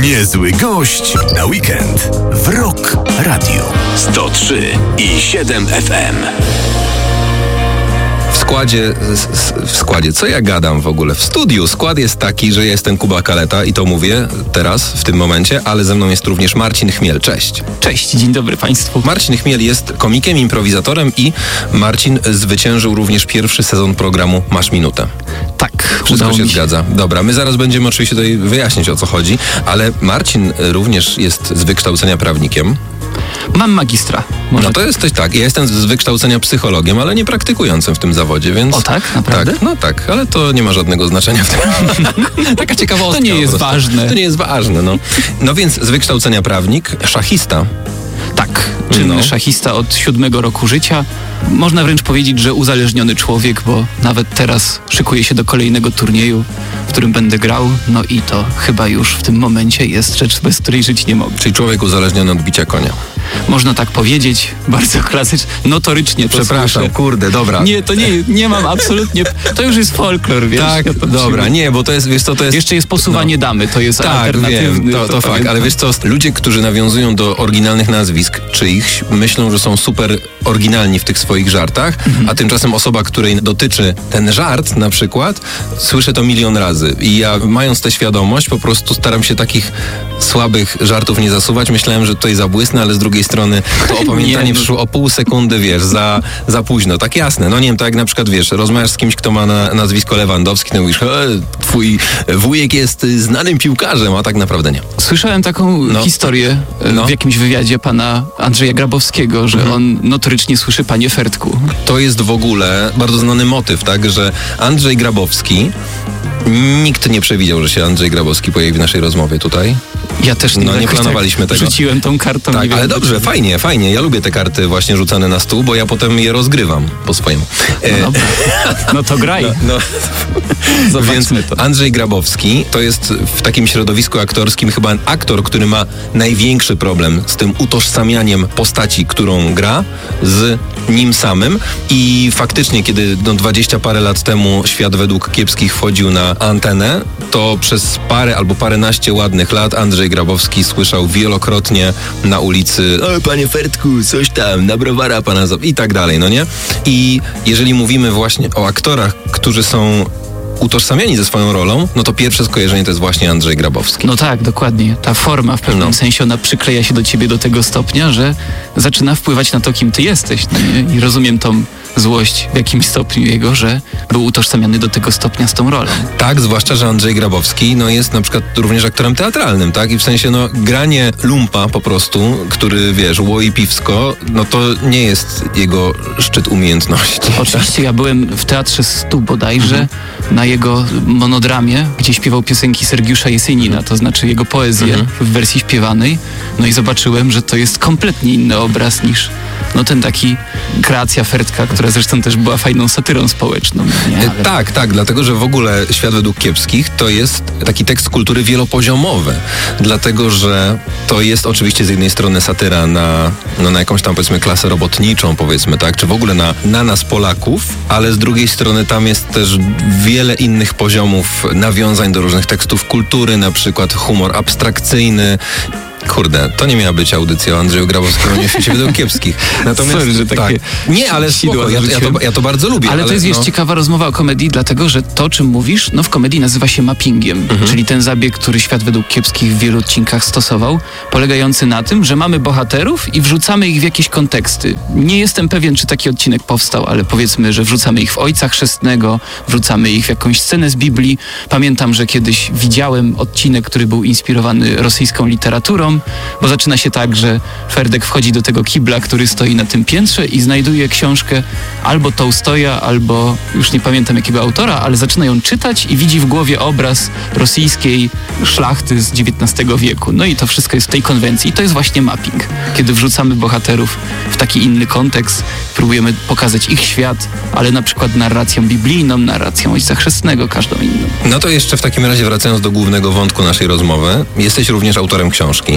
Niezły gość na weekend w Rock Radio 103,7 FM. W składzie, co ja gadam w ogóle? W studiu skład jest taki, że ja jestem Kuba Kaleta i to mówię teraz, w tym momencie, ale ze mną jest również Marcin Chmiel. Cześć. Cześć, dzień dobry Państwu. Marcin Chmiel jest komikiem, improwizatorem i Marcin zwyciężył również pierwszy sezon programu Masz Minutę. Tak, wszystko się zgadza. Dobra, my zaraz będziemy oczywiście tutaj wyjaśnić, o co chodzi, ale Marcin również jest z wykształcenia prawnikiem. Mam magistra. No to jesteś tak. Ja jestem z wykształcenia psychologiem, ale nie praktykującym w tym zawodzie, więc... O tak? Naprawdę? Tak, no tak, ale to nie ma żadnego znaczenia w tym. Taka ciekawostka. To nie jest ważne. To nie jest ważne, no. No więc z wykształcenia prawnik, szachista. Tak, czynny szachista od 7 roku życia. Można wręcz powiedzieć, że uzależniony człowiek, bo nawet teraz szykuję się do kolejnego turnieju, w którym będę grał, no i to chyba już w tym momencie jest rzecz, bez której żyć nie mogę. Czyli człowiek uzależniony od bicia konia. Można tak powiedzieć, bardzo klasycznie, notorycznie to Przepraszam, słyszę. kurde, dobra. Nie, to nie mam absolutnie, to już jest folklor, wiesz. Tak, ja to dobra, nie, bo to jest, wiesz co, to jest... Jeszcze jest posuwanie damy, to jest alternatywny. Wiem, to fakt, ale wiesz co, ludzie, którzy nawiązują do oryginalnych nazwisk czyichś, myślą, że są super oryginalni w tych swoich żartach, a tymczasem osoba, której dotyczy ten żart na przykład, słyszę to milion razy i ja, mając tę świadomość, po prostu staram się takich słabych żartów nie zasuwać. Myślałem, że tutaj zabłysnę, ale z drugiej strony to opamiętanie przyszło o pół sekundy, wiesz, za późno. Tak jasne. No nie wiem, tak jak na przykład, wiesz, rozmawiasz z kimś, kto ma nazwisko Lewandowski, no mówisz, twój wujek jest znanym piłkarzem, a tak naprawdę nie. Słyszałem taką historię w jakimś wywiadzie pana Andrzeja Grabowskiego, że on notorycznie słyszy panie Fertku. To jest w ogóle bardzo znany motyw, tak, że Andrzej Grabowski, nikt nie przewidział, że się Andrzej Grabowski pojawi w naszej rozmowie tutaj. Ja też nie planowaliśmy tego. Rzuciłem tą kartą. Tak, ale dobrze, fajnie. Ja lubię te karty właśnie rzucane na stół, bo ja potem je rozgrywam po swojemu. No dobra. No to graj. Zobaczmy to. Andrzej Grabowski to jest w takim środowisku aktorskim chyba aktor, który ma największy problem z tym utożsamianiem postaci, którą gra, z nim samym. I faktycznie, kiedy 20 parę lat temu Świat według kiepskich wchodził na antenę, to przez parę albo paręnaście ładnych lat Andrzej Grabowski słyszał wielokrotnie na ulicy: panie Fertku, coś tam, na browara pana i tak dalej, no nie? I jeżeli mówimy właśnie o aktorach, którzy są utożsamiani ze swoją rolą, no to pierwsze skojarzenie to jest właśnie Andrzej Grabowski. No tak, dokładnie. Ta forma w pewnym sensie, ona przykleja się do ciebie do tego stopnia, że zaczyna wpływać na to, kim ty jesteś. No nie? I rozumiem tą złość w jakimś stopniu jego, że był utożsamiany do tego stopnia z tą rolą. Tak, zwłaszcza, że Andrzej Grabowski jest na przykład również aktorem teatralnym, tak? I w sensie granie lumpa po prostu, który, wiesz, łoi piwsko, no to nie jest jego szczyt umiejętności. Oczywiście, ja byłem w Teatrze Stu bodajże, na jego monodramie, gdzie śpiewał piosenki Sergiusza Jeseniina, to znaczy jego poezję w wersji śpiewanej, no i zobaczyłem, że to jest kompletnie inny obraz niż ten taki kreacja Fertka, która zresztą też była fajną satyrą społeczną. Tak, dlatego, że w ogóle Świat według kiepskich to jest taki tekst kultury wielopoziomowy, dlatego, że to jest oczywiście z jednej strony satyra na jakąś tam, powiedzmy, klasę robotniczą, powiedzmy, tak, czy w ogóle na nas Polaków, ale z drugiej strony tam jest też wiele innych poziomów nawiązań do różnych tekstów kultury, na przykład humor abstrakcyjny. Kurde, to nie miała być audycja o Andrzeju Grabowskim, nie w Świecie według kiepskich. Natomiast sorry, że takie nie, ale spoko, ja to bardzo lubię. Ale to jest, wiesz, ciekawa rozmowa o komedii, dlatego, że to, o czym mówisz, w komedii nazywa się mappingiem, czyli ten zabieg, który Świat według kiepskich w wielu odcinkach stosował, polegający na tym, że mamy bohaterów i wrzucamy ich w jakieś konteksty. Nie jestem pewien, czy taki odcinek powstał, ale powiedzmy, że wrzucamy ich w Ojca Chrzestnego, wrzucamy ich w jakąś scenę z Biblii. Pamiętam, że kiedyś widziałem odcinek, który był inspirowany rosyjską literaturą, bo zaczyna się tak, że Ferdek wchodzi do tego kibla, który stoi na tym piętrze i znajduje książkę albo Tołstoja, albo już nie pamiętam jakiego autora, ale zaczyna ją czytać i widzi w głowie obraz rosyjskiej szlachty z XIX wieku. No i to wszystko jest w tej konwencji. I to jest właśnie mapping, kiedy wrzucamy bohaterów w taki inny kontekst, próbujemy pokazać ich świat, ale na przykład narracją biblijną, narracją Ojca Chrzestnego, każdą inną. No to jeszcze w takim razie wracając do głównego wątku naszej rozmowy, jesteś również autorem książki.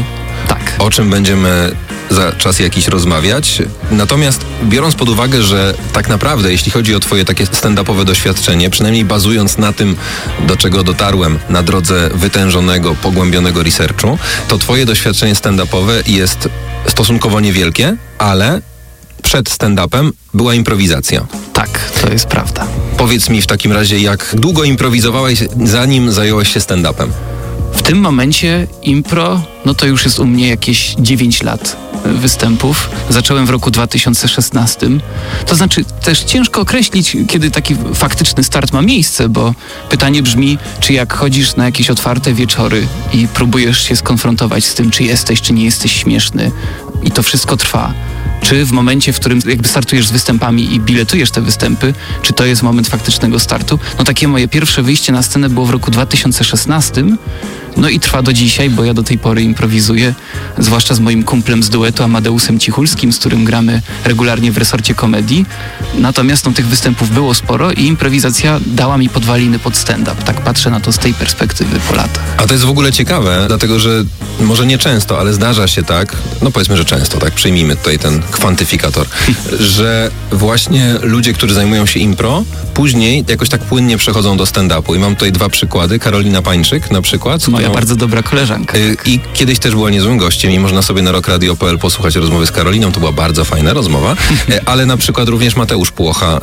Tak. O czym będziemy za czas jakiś rozmawiać. Natomiast biorąc pod uwagę, że tak naprawdę, jeśli chodzi o twoje takie stand-upowe doświadczenie, przynajmniej bazując na tym, do czego dotarłem na drodze wytężonego, pogłębionego researchu, to twoje doświadczenie stand-upowe jest stosunkowo niewielkie, ale przed stand-upem była improwizacja. Tak, to jest prawda. Powiedz mi w takim razie, jak długo improwizowałeś, zanim zająłeś się stand-upem? W tym momencie impro, no to już jest u mnie jakieś 9 lat występów. Zacząłem w roku 2016. To znaczy też ciężko określić, kiedy taki faktyczny start ma miejsce, bo pytanie brzmi, czy jak chodzisz na jakieś otwarte wieczory i próbujesz się skonfrontować z tym, czy jesteś, czy nie jesteś śmieszny i to wszystko trwa. Czy w momencie, w którym jakby startujesz z występami i biletujesz te występy, czy to jest moment faktycznego startu? No takie moje pierwsze wyjście na scenę było w roku 2016, no i trwa do dzisiaj, bo ja do tej pory improwizuję, zwłaszcza z moim kumplem z duetu Amadeusem Cichulskim, z którym gramy regularnie w resorcie komedii. Natomiast no, tych występów było sporo i improwizacja dała mi podwaliny pod stand-up. Tak patrzę na to z tej perspektywy po latach. A to jest w ogóle ciekawe, dlatego że może nie często, ale zdarza się tak, no powiedzmy, że często, tak, przyjmijmy tutaj ten kwantyfikator, że właśnie ludzie, którzy zajmują się impro, później jakoś tak płynnie przechodzą do stand-upu. I mam tutaj 2 przykłady. Karolina Pańczyk na przykład. Moja bardzo dobra koleżanka. I kiedyś też była niezłym gościem i można sobie na rockradio.pl posłuchać rozmowy z Karoliną. To była bardzo fajna rozmowa. Ale na przykład również Mateusz Płocha,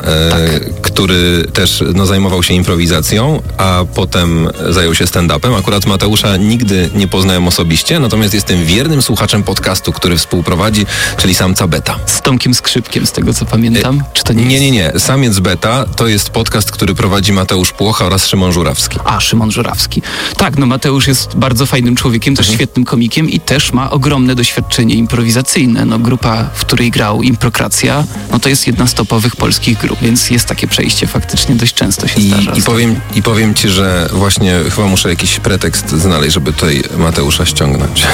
który też zajmował się improwizacją, a potem zajął się stand-upem. Akurat Mateusza nigdy nie poznałem osobiście, natomiast jestem wiernym słuchaczem podcastu, który współprowadzi, czyli Samca Beta. Z Tomkiem Skrzypkiem, z tego co pamiętam. Czy to nie jest? Nie. Samiec Beta to jest podcast, który prowadzi Mateusz Płocha oraz Szymon Żurawski. A, Szymon Żurawski. Tak, no Mateusz jest bardzo fajnym człowiekiem, też świetnym komikiem i też ma ogromne doświadczenie improwizacyjne. No grupa, w której grał Improkracja, no to jest jedna z topowych polskich grup, więc jest takie przejście faktycznie dość często się zdarza. I powiem ci, że właśnie chyba muszę jakiś pretekst znaleźć, żeby tutaj Mateusza ściągnąć.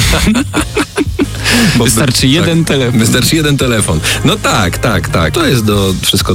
Wystarczy jeden telefon. Wystarczy jeden telefon. No tak. To jest wszystko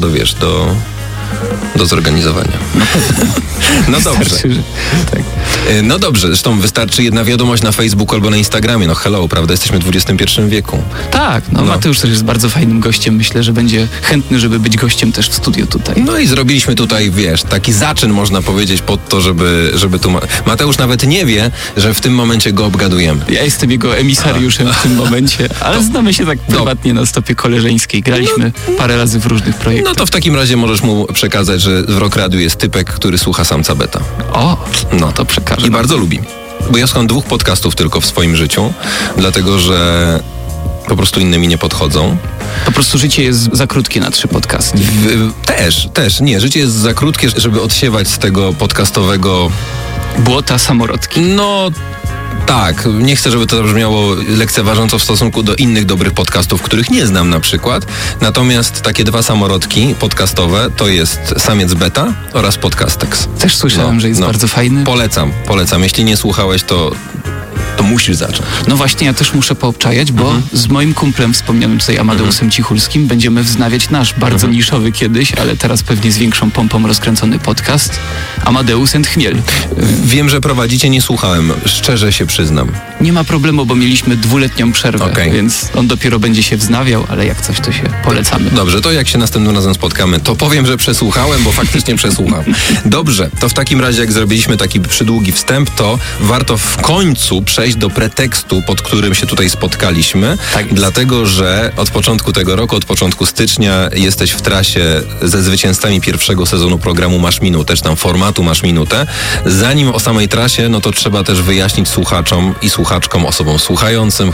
do zorganizowania. No dobrze. Tak. No dobrze, zresztą wystarczy jedna wiadomość na Facebooku albo na Instagramie. No hello, prawda? Jesteśmy w XXI wieku. Tak, no Mateusz też jest bardzo fajnym gościem. Myślę, że będzie chętny, żeby być gościem też w studiu tutaj. No i zrobiliśmy tutaj, wiesz, taki zaczyn, można powiedzieć, pod to, żeby tu... Mateusz nawet nie wie, że w tym momencie go obgadujemy. Ja jestem jego emisariuszem w tym momencie, ale znamy się tak prywatnie na stopie koleżeńskiej. Graliśmy parę razy w różnych projektach. No to w takim razie możesz mu przekazać, że w Rock Radiu jest typek, który słucha Samca Beta. O, no to przekażę. I bardzo lubi. Bo ja słucham 2 podcastów tylko w swoim życiu, dlatego że po prostu inne mi nie podchodzą. Po prostu życie jest za krótkie na 3 podcasty. Też. Nie, życie jest za krótkie, żeby odsiewać z tego podcastowego... Błota samorodki. No... Tak, nie chcę, żeby to brzmiało lekceważąco w stosunku do innych dobrych podcastów, których nie znam na przykład. Natomiast takie 2 samorodki podcastowe to jest Samiec Beta oraz Podcastex. Też słyszałem, że jest bardzo fajny. Polecam. Jeśli nie słuchałeś, to musisz zacząć. No właśnie, ja też muszę poobczajać, bo z moim kumplem wspomnianym tutaj Amadeusem Cichulskim będziemy wznawiać nasz bardzo niszowy kiedyś, ale teraz pewnie z większą pompą rozkręcony podcast Amadeus and Chmiel. Wiem, że prowadzicie, nie słuchałem. Szczerze się przyznam. Nie ma problemu, bo mieliśmy 2-letnią przerwę, więc on dopiero będzie się wznawiał, ale jak coś, to się polecamy. Dobrze, to jak się następnym razem spotkamy, to powiem, że przesłuchałem, bo faktycznie przesłucham. Dobrze, to w takim razie, jak zrobiliśmy taki przydługi wstęp, to warto w końcu przejść do pretekstu, pod którym się tutaj spotkaliśmy, dlatego, że od początku tego roku, od początku stycznia jesteś w trasie ze zwycięzcami pierwszego sezonu programu Masz Minutę, czy tam formatu Masz Minutę. Zanim o samej trasie, no to trzeba też wyjaśnić słuchaczom i słuchaczkom, osobom słuchającym,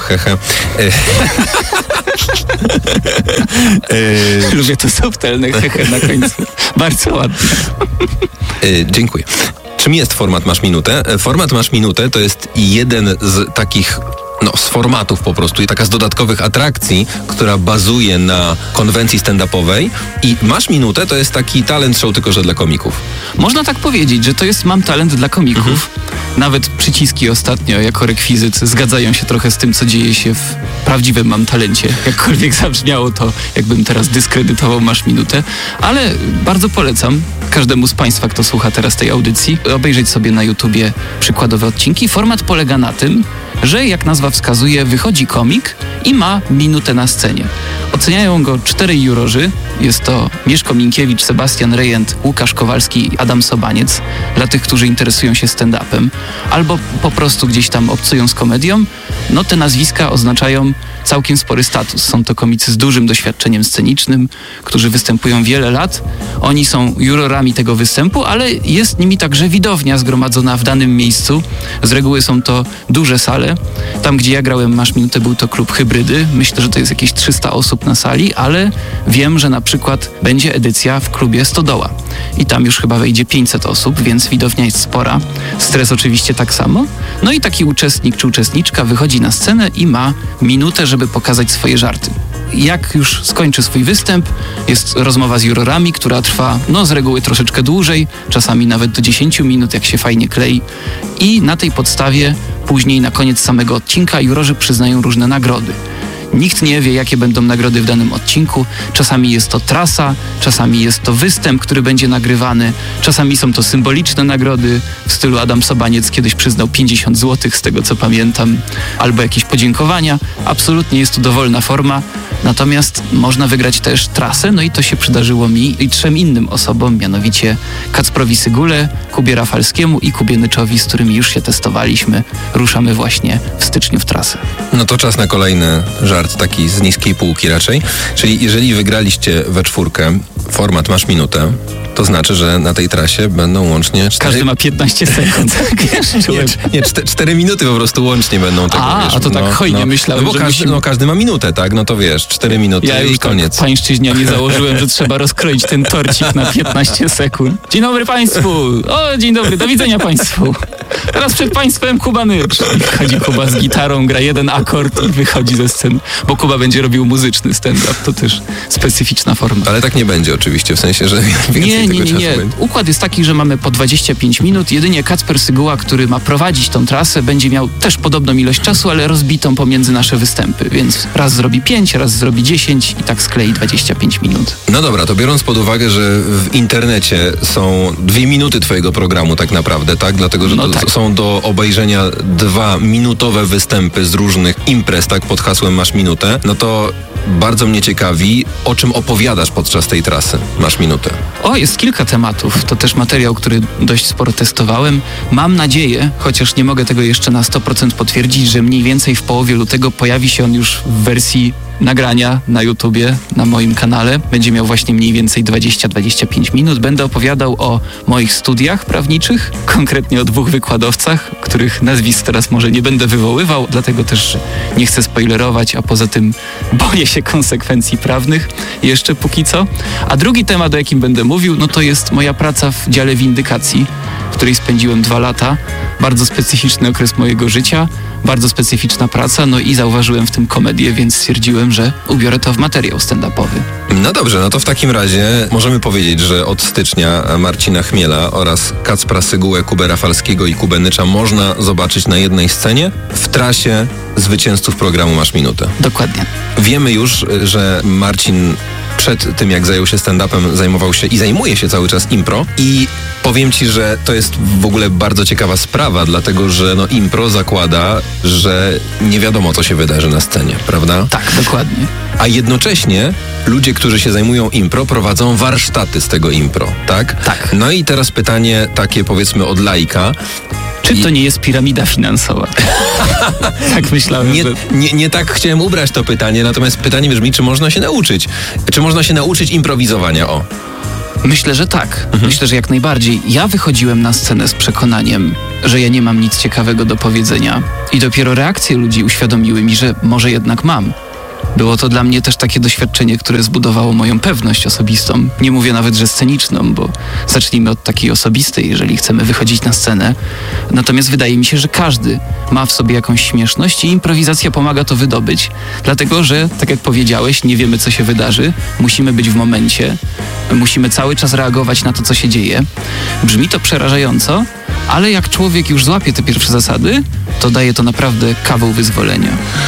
Lubię to subtelne na końcu. Bardzo ładnie. Dziękuję. Czym jest format Masz Minutę? Format Masz Minutę to jest jeden z takich z formatów po prostu i taka z dodatkowych atrakcji, która bazuje na konwencji stand-upowej i Masz Minutę to jest taki talent show, tylko że dla komików. Można tak powiedzieć, że to jest Mam talent dla komików. Nawet przyciski ostatnio jako rekwizyt zgadzają się trochę z tym, co dzieje się w prawdziwym Mam talencie. Jakkolwiek zabrzmiało to, jakbym teraz dyskredytował Masz Minutę, ale bardzo polecam. każdemu z Państwa, kto słucha teraz tej audycji, obejrzeć sobie na YouTubie przykładowe odcinki. Format polega na tym, że jak nazwa wskazuje, wychodzi komik i ma minutę na scenie. Oceniają go 4 jurorzy. Jest to Mieszko Minkiewicz, Sebastian Rejent, Łukasz Kowalski i Adam Sobaniec. Dla tych, którzy interesują się stand-upem albo po prostu gdzieś tam obcują z komedią, no te nazwiska oznaczają całkiem spory status. Są to komicy z dużym doświadczeniem scenicznym, którzy występują wiele lat. Oni są jurorami tego występu, ale jest nimi także widownia zgromadzona w danym miejscu. Z reguły są to duże sale. Tam, gdzie ja grałem Masz Minutę, był to klub Hybrydy. Myślę, że to jest jakieś 300 osób na sali, ale wiem, że na przykład będzie edycja w klubie Stodoła. I tam już chyba wejdzie 500 osób, więc widownia jest spora. Stres oczywiście tak samo. No i taki uczestnik czy uczestniczka wychodzi na scenę i ma minutę, żeby pokazać swoje żarty. Jak już skończy swój występ, jest rozmowa z jurorami, która trwa z reguły troszeczkę dłużej, czasami nawet do 10 minut, jak się fajnie klei. I na tej podstawie później na koniec samego odcinka jurorzy przyznają różne nagrody. Nikt nie wie, jakie będą nagrody w danym odcinku. Czasami jest to trasa, czasami jest to występ, który będzie nagrywany. Czasami są to symboliczne nagrody w stylu Adam Sobaniec kiedyś przyznał 50 zł, z tego co pamiętam, albo jakieś podziękowania. Absolutnie jest to dowolna forma. Natomiast można wygrać też trasę, no i to się przydarzyło mi i 3 innym osobom, mianowicie Kacprowi Sygule, Kubie Rafalskiemu i Kubie Nyczowi, z którymi już się testowaliśmy. Ruszamy właśnie w styczniu w trasę. No to czas na kolejny żart, taki z niskiej półki raczej. Czyli jeżeli wygraliście we 4, format Masz Minutę, to znaczy, że na tej trasie będą łącznie... Każdy ma 15 sekund. Nie, 4 minuty po prostu łącznie będą tego, wiesz. A to tak hojnie myślałem, bo każdy ma minutę, tak? No to wiesz, 4 minuty i koniec. Ja pańszczyźnia nie założyłem, że trzeba rozkroić ten torcik na 15 sekund. Dzień dobry Państwu! O, dzień dobry, do widzenia Państwu! Teraz przed Państwem Kuba Nycz. I wchodzi Kuba z gitarą, gra jeden akord i wychodzi ze sceny. Bo Kuba będzie robił muzyczny stand-up, to też specyficzna forma. Ale tak nie będzie oczywiście, w sensie, że Nie. Układ jest taki, że mamy po 25 minut. Jedynie Kacper Syguła, który ma prowadzić tą trasę, będzie miał też podobną ilość czasu, ale rozbitą pomiędzy nasze występy. Więc raz zrobi 5, raz zrobi 10 i tak sklei 25 minut. No dobra, to biorąc pod uwagę, że w internecie są 2 minuty twojego programu tak naprawdę, tak? Dlatego, że są do obejrzenia 2-minutowe występy z różnych imprez, tak? Pod hasłem Masz Minutę. No to bardzo mnie ciekawi, o czym opowiadasz podczas tej trasy. Masz minutę. Jest kilka tematów. To też materiał, który dość sporo testowałem. Mam nadzieję, chociaż nie mogę tego jeszcze na 100% potwierdzić, że mniej więcej w połowie lutego pojawi się on już w wersji nagrania na YouTubie, na moim kanale. Będzie miał właśnie mniej więcej 20-25 minut. Będę opowiadał o moich studiach prawniczych, konkretnie o 2 wykładowcach, których nazwisk teraz może nie będę wywoływał, dlatego też nie chcę spoilerować, a poza tym boję się konsekwencji prawnych jeszcze póki co. A drugi temat, o jakim będę mówił, to jest moja praca w dziale windykacji, w której spędziłem 2 lata. Bardzo specyficzny okres mojego życia, bardzo specyficzna praca, i zauważyłem w tym komedię, więc stwierdziłem, że ubiorę to w materiał stand-upowy. No dobrze, to w takim razie możemy powiedzieć, że od stycznia Marcina Chmiela oraz Kacpra Sygułę, Kubę Rafalskiego i Kubę Nycza można zobaczyć na jednej scenie w trasie zwycięzców programu Masz Minutę. Dokładnie. Wiemy już, że Marcin przed tym, jak zajął się stand-upem, zajmował się i zajmuje się cały czas impro i powiem ci, że to jest w ogóle bardzo ciekawa sprawa, dlatego że impro zakłada, że nie wiadomo, co się wydarzy na scenie, prawda? Tak, dokładnie. A jednocześnie ludzie, którzy się zajmują impro, prowadzą warsztaty z tego impro, tak? Tak. No i teraz pytanie takie, powiedzmy, od laika. Czy to nie jest piramida finansowa? Tak myślałem. Nie tak chciałem ubrać to pytanie, natomiast pytanie brzmi, czy można się nauczyć? Czy można się nauczyć improwizowania? Myślę, że tak. Myślę, że jak najbardziej. Ja wychodziłem na scenę z przekonaniem, że ja nie mam nic ciekawego do powiedzenia i dopiero reakcje ludzi uświadomiły mi, że może jednak mam. Było to dla mnie też takie doświadczenie, które zbudowało moją pewność osobistą. Nie mówię nawet, że sceniczną, bo zacznijmy od takiej osobistej, jeżeli chcemy wychodzić na scenę. Natomiast wydaje mi się, że każdy ma w sobie jakąś śmieszność i improwizacja pomaga to wydobyć. Dlatego, że, tak jak powiedziałeś, nie wiemy, co się wydarzy. Musimy być w momencie. Musimy cały czas reagować na to, co się dzieje. Brzmi to przerażająco, ale jak człowiek już złapie te pierwsze zasady, to daje to naprawdę kawał wyzwolenia.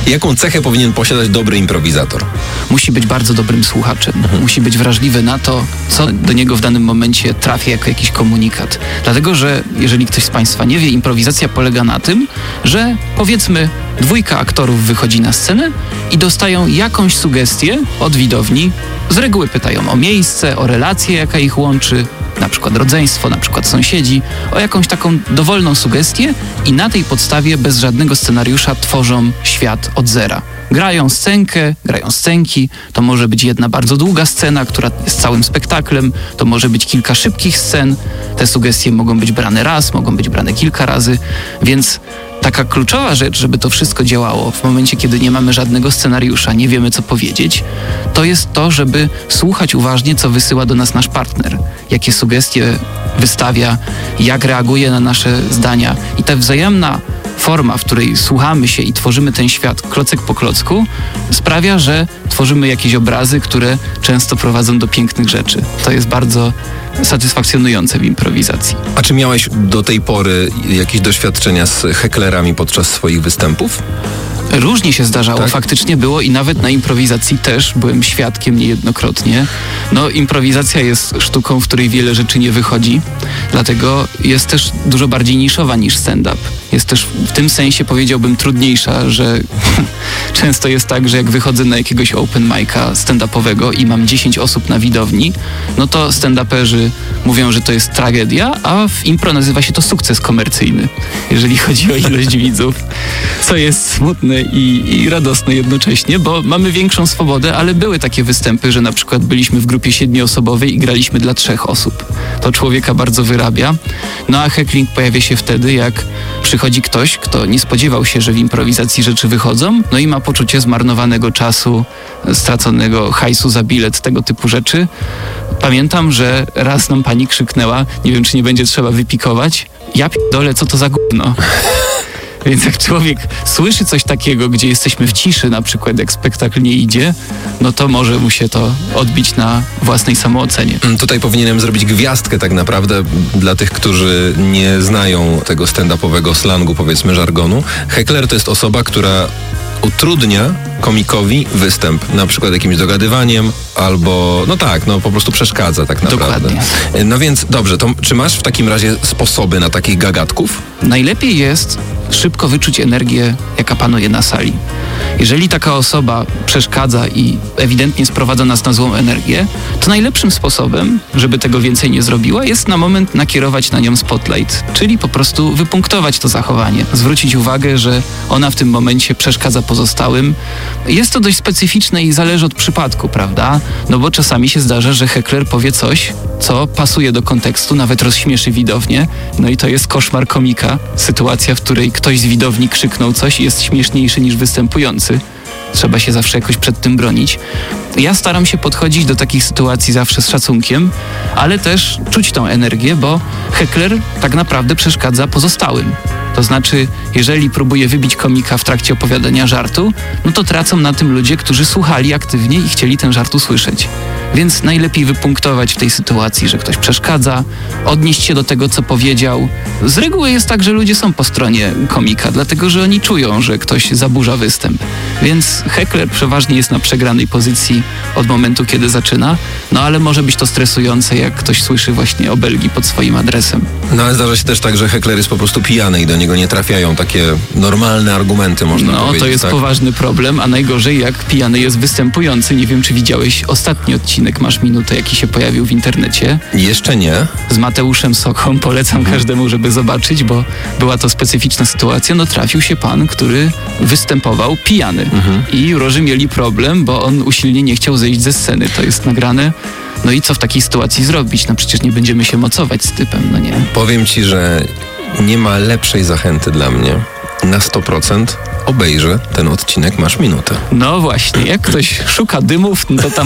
Jaką cechę powinien posiadać dobry improwizator? Musi być bardzo dobrym słuchaczem. Musi być wrażliwy na to, co do niego w danym momencie trafia jako jakiś komunikat. Dlatego, że jeżeli ktoś z Państwa nie wie, improwizacja polega na tym, że powiedzmy 2 aktorów wychodzi na scenę i dostają jakąś sugestię od widowni. Z reguły pytają o miejsce, o relację, jaka ich łączy, na przykład rodzeństwo, na przykład sąsiedzi, o jakąś taką dowolną sugestię i na tej podstawie bez żadnego scenariusza tworzą świat od zera. Grają scenkę, grają scenki, to może być jedna bardzo długa scena, która jest całym spektaklem, to może być kilka szybkich scen, te sugestie mogą być brane raz, mogą być brane kilka razy, więc taka kluczowa rzecz, żeby to wszystko działało w momencie, kiedy nie mamy żadnego scenariusza, nie wiemy co powiedzieć, to jest to, żeby słuchać uważnie, co wysyła do nas nasz partner, jakie sugestie wystawia, jak reaguje na nasze zdania i ta wzajemna forma, w której słuchamy się i tworzymy ten świat klocek po klocku, sprawia, że tworzymy jakieś obrazy, które często prowadzą do pięknych rzeczy. To jest bardzo satysfakcjonujące w improwizacji. A czy miałeś do tej pory jakieś doświadczenia z heklerami podczas swoich występów? Różnie się zdarzało, tak? Faktycznie było i nawet na improwizacji też byłem świadkiem niejednokrotnie. No, improwizacja jest sztuką, w której wiele rzeczy nie wychodzi, dlatego jest też dużo bardziej niszowa niż stand-up. Jest też w tym sensie, powiedziałbym, trudniejsza, że często jest tak, że jak wychodzę na jakiegoś open mic'a stand-upowego i mam 10 osób na widowni, no to stand-uperzy mówią, że to jest tragedia, a w impro nazywa się to sukces komercyjny, jeżeli chodzi o ilość widzów, co jest smutne i radosne jednocześnie, bo mamy większą swobodę, ale były takie występy, że na przykład byliśmy w grupie 7-osobowej i graliśmy dla 3 osób. To człowieka bardzo wyrabia. No a heckling pojawia się wtedy, jak przychodzi ktoś, kto nie spodziewał się, że w improwizacji rzeczy wychodzą, no i ma poczucie zmarnowanego czasu, straconego hajsu za bilet, tego typu rzeczy. Pamiętam, że raz nam pani krzyknęła, nie wiem, czy nie będzie trzeba wypikować, ja p***dolę, co to za gówno. Więc jak człowiek słyszy coś takiego, gdzie jesteśmy w ciszy, na przykład jak spektakl nie idzie, no to może mu się to odbić na własnej samoocenie. Tutaj powinienem zrobić gwiazdkę tak naprawdę dla tych, którzy nie znają tego stand-upowego slangu, powiedzmy żargonu. Heckler to jest osoba, która utrudnia komikowi występ, na przykład jakimś dogadywaniem albo, po prostu przeszkadza tak naprawdę. Dokładnie. No więc dobrze, to czy masz w takim razie sposoby na takich gagatków? Najlepiej jest szybko wyczuć energię, jaka panuje na sali. Jeżeli taka osoba przeszkadza i ewidentnie sprowadza nas na złą energię, to najlepszym sposobem, żeby tego więcej nie zrobiła, jest na moment nakierować na nią spotlight, czyli po prostu wypunktować to zachowanie, zwrócić uwagę, że ona w tym momencie przeszkadza pozostałym. Jest to dość specyficzne i zależy od przypadku, prawda? No bo czasami się zdarza, że heckler powie coś, co pasuje do kontekstu, nawet rozśmieszy widownię, no i to jest koszmar komika, sytuacja, w której ktoś z widowni krzyknął coś i jest śmieszniejszy niż występujący. Trzeba się zawsze jakoś przed tym bronić. Ja staram się podchodzić do takich sytuacji zawsze z szacunkiem, ale też czuć tą energię, bo heckler tak naprawdę przeszkadza pozostałym. To znaczy, jeżeli próbuje wybić komika w trakcie opowiadania żartu, no to tracą na tym ludzie, którzy słuchali aktywnie i chcieli ten żart usłyszeć. Więc najlepiej wypunktować w tej sytuacji, że ktoś przeszkadza, odnieść się do tego, co powiedział. Z reguły jest tak, że ludzie są po stronie komika, dlatego że oni czują, że ktoś zaburza występ. Więc heckler przeważnie jest na przegranej pozycji od momentu, kiedy zaczyna, no ale może być to stresujące, jak ktoś słyszy właśnie obelgi pod swoim adresem. No ale zdarza się też tak, że heckler jest po prostu pijany i do niego nie trafiają takie normalne argumenty, można powiedzieć. No to jest poważny problem, a najgorzej jak pijany jest występujący. Nie wiem, czy widziałeś ostatni odcinek Masz Minutę, jaki się pojawił w internecie. Jeszcze nie. Z Mateuszem Soką. Polecam każdemu, żeby zobaczyć, bo była to specyficzna sytuacja. No trafił się pan, który występował pijany. I jurorzy mieli problem, bo on usilnie nie chciał zejść ze sceny. To jest nagrane. No i co w takiej sytuacji zrobić? No przecież nie będziemy się mocować z typem, no nie? Powiem ci, że nie ma lepszej zachęty dla mnie. Na 100% obejrzę ten odcinek Masz Minutę. No właśnie, jak ktoś szuka dymów, no to tam